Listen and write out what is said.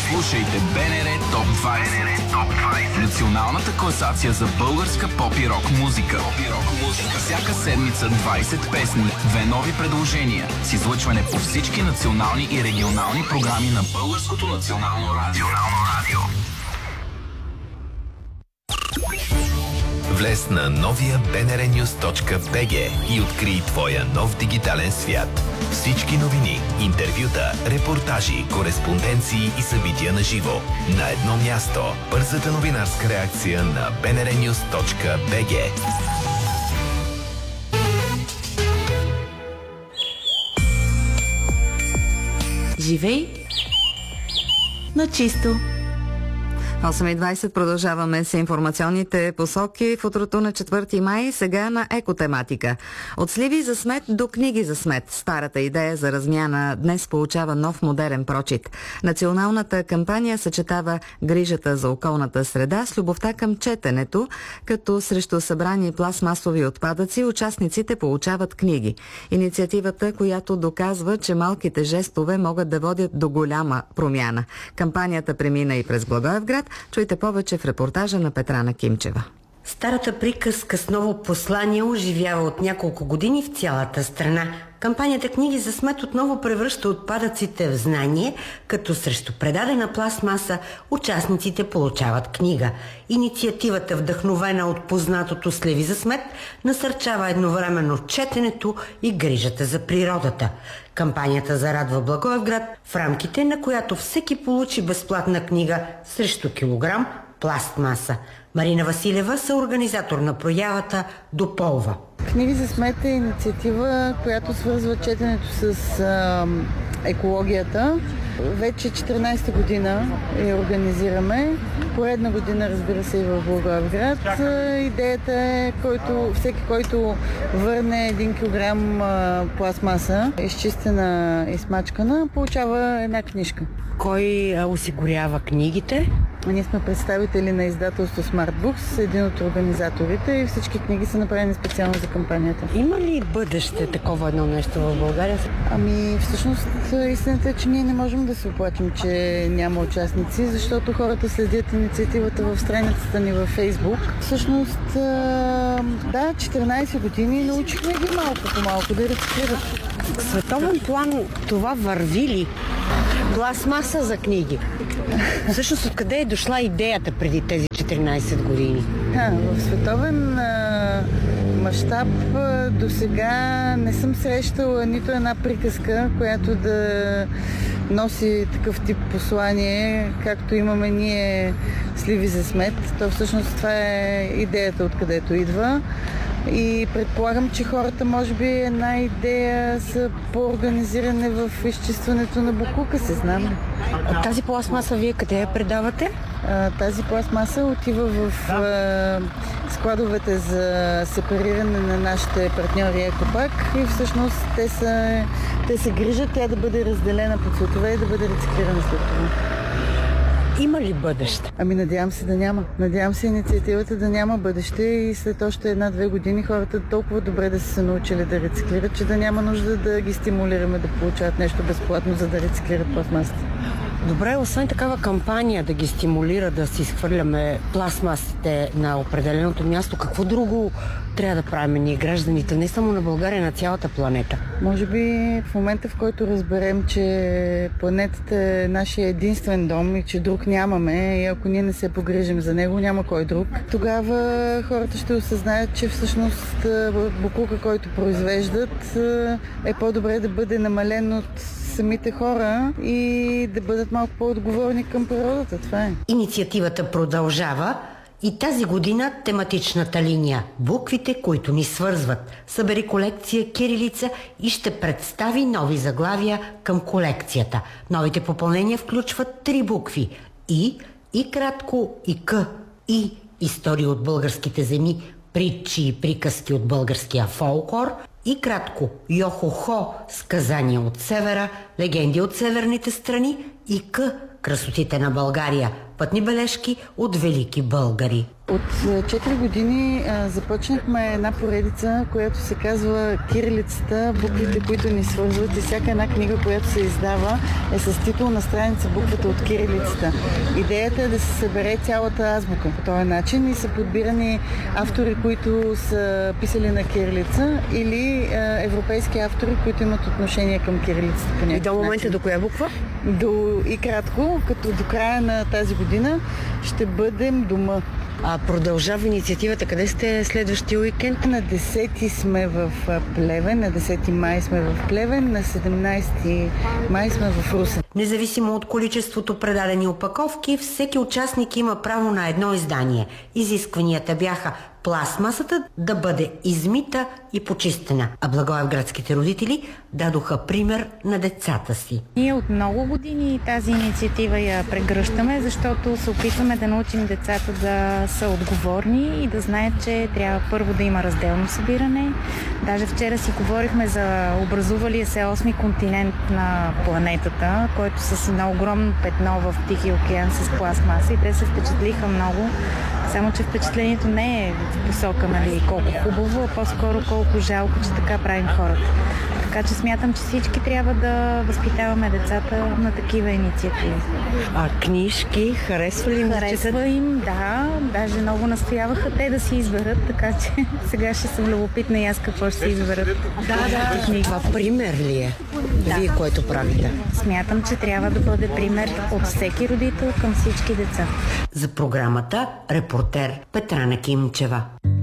Слушайте БНР Топ 20. Националната класация за българска поп и рок музика. Всяка седмица 20 песни, 2 нови предложения с излъчване по всички национални и регионални програми на Българското национално радио. Влез на новия bnrnews.bg и открий твоя нов дигитален свят. Всички новини, интервюта, репортажи, кореспонденции и събития на живо. На едно място. Бързата новинарска реакция на bnrnews.bg. Живей на чисто. 8:20 продължаваме с информационните посоки в утрото на 4 май, сега на екотематика. От сливи за смет до книги за смет. Старата идея за размяна днес получава нов модерен прочит. Националната кампания съчетава грижата за околната среда с любовта към четенето, като срещу събрани пластмасови отпадъци участниците получават книги. Инициативата, която доказва, че малките жестове могат да водят до голяма промяна. Кампанията премина и през Благоевград. Чуйте повече в репортажа на Петрана Кимчева. Старата приказка с ново послание оживява от няколко години в цялата страна. Кампанията Книги за смет отново превръща отпадъците в знание, като срещу предадена пластмаса участниците получават книга. Инициативата, вдъхновена от познатото сливи за смет, насърчава едновременно четенето и грижата за природата. Кампанията зарадва Благоевград, в рамките на която всеки получи безплатна книга срещу килограм пластмаса. Марина Василева, съорганизатор на проявата, допълва. Книги за смет е инициатива, която свързва четенето с екологията. Вече 14-та година я организираме. Поредна година, разбира се, и в Благоевград. Идеята е, всеки, който върне 1 килограм пластмаса, изчистена и смачкана, получава една книжка. Кой осигурява книгите? Ние сме представители на издателство Smart Books, един от организаторите, и всички книги са направени специално за кампанията. Има ли бъдеще такова едно нещо в България? Всъщност истината е, че ние не можем да се оплачем, че няма участници, защото хората следят инициативата в страницата ни във Фейсбук. Всъщност, 14 години научихме ги малко по малко да рециклират. В световен план това върви ли? Пластмаса за книги. Всъщност откъде е дошла идеята преди тези 14 години? В световен мащаб до сега не съм срещала нито една приказка, която да носи такъв тип послание, както имаме ние сливи за смет. То всъщност това е идеята, откъдето идва. И предполагам, че хората, може би, една идея са по-организиране в изчистването на боклука, се знам. Тази пластмаса вие къде я предавате? Тази пластмаса отива в складовете за сепариране на нашите партньори Екопак и всъщност те се грижат тя да бъде разделена по цветове и да бъде рециклирана след това. Има ли бъдеще? Надявам се да няма. Надявам се инициативата да няма бъдеще и след още 1-2 години хората толкова добре да са се научили да рециклират, че да няма нужда да ги стимулираме да получават нещо безплатно, за да рециклират пластмасата. Добре, освен такава кампания да ги стимулира да си изхвърляме пластмасите на определеното място, какво друго трябва да правим ние гражданите, не само на България, на цялата планета? Може би в момента, в който разберем, че планетата е нашия единствен дом и че друг нямаме, и ако ние не се погрижим за него, няма кой друг, тогава хората ще осъзнаят, че всъщност боклука, който произвеждат, е по-добре да бъде намален от самите хора и да бъдат малко по-отговорни към природата. Това е. Инициативата продължава и тази година тематичната линия «Буквите, които ни свързват» събери колекция кирилица и ще представи нови заглавия към колекцията. Новите попълнения включват 3 букви И кратко, и К, И истории от българските земи, притчи и приказки от българския фолклор, И кратко, Йохохо, сказания от севера, легенди от северните страни, и К Красотите на България. Пътни бележки от велики българи. От 4 години започнахме една поредица, която се казва Кирилицата, буквите, които ни свързват, и всяка една книга, която се издава, е с титул на страница буквата от кирилицата. Идеята е да се събере цялата азбука по този начин и са подбирани автори, които са писали на кирилица, или европейски автори, които имат отношение към кирилицата по някакъв начин. И до момента до коя буква? И кратко, като до края на тази година ще бъдем дома. А продължава инициативата. Къде сте следващия уикенд? На 10 сме в Плевен, на 10 май сме в Плевен, на 17 май сме в Русе. Независимо от количеството предадени опаковки, всеки участник има право на едно издание. Изискванията бяха пластмасата да бъде измита и почистена, а благоевградските родители дадоха пример на децата си. Ние от много години тази инициатива я прегръщаме, защото се опитваме да научим децата да са отговорни и да знаят, че трябва първо да има разделно събиране. Даже вчера си говорихме за образувалия се 8-ми континент на планетата, който с едно огромно петно в Тихия океан с пластмаса, и те се впечатлиха много. Само че впечатлението не е в посока, нали, колко хубаво, а по-скоро колко жалко, че така правим хората. Така че смятам, че всички трябва да възпитаваме децата на такива инициативи. А книжки харесва ли им? Харесва им, да. Даже много настояваха те да си изберат, така че сега ще съм любопитна и аз какво ще си изберат. Да. Това пример ли е? Да. Вие, което правите? Смятам, че трябва да бъде пример от всеки родител към всички деца. За програмата репортер Петрана Кимчева.